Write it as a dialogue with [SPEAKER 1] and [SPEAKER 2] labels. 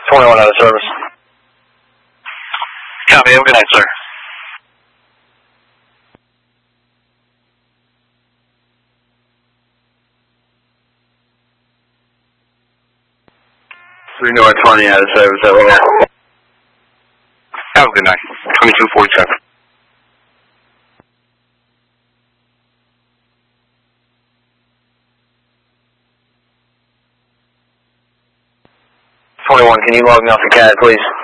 [SPEAKER 1] 21 out of service.
[SPEAKER 2] Copy, have a good night, sir.
[SPEAKER 1] Three North 20 out of service. Have
[SPEAKER 2] a good night. 2247.
[SPEAKER 1] Can you log me off the CAD, please?